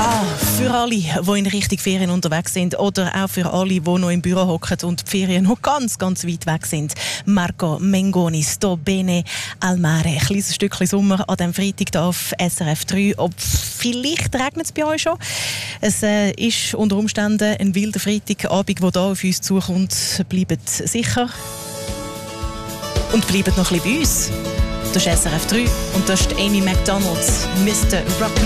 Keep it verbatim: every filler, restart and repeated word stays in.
Ah, für alle, die in Richtung Ferien unterwegs sind oder auch für alle, die noch im Büro hocken und die Ferien noch ganz, ganz weit weg sind. Marco Mengoni, Sto bene al mare. Ein kleines Stückchen Sommer an diesem Freitag hier auf S R F drei. Ob vielleicht regnet es bei euch schon. Es äh, ist unter Umständen ein wilder Freitagabend, der hier auf uns zukommt. Bleibt sicher und bleibt noch ein bisschen bei uns. Das ist S R F drei und das ist Amy McDonald, Mister Rock.